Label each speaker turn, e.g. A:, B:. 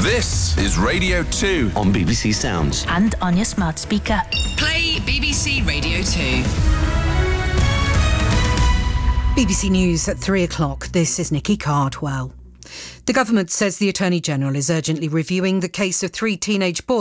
A: This is Radio 2 on BBC Sounds.
B: And on your smart speaker.
C: Play BBC Radio 2.
D: BBC News at 3 o'clock. This is Nikki Cardwell. The government says the Attorney General is urgently reviewing the case of 3 teenage boys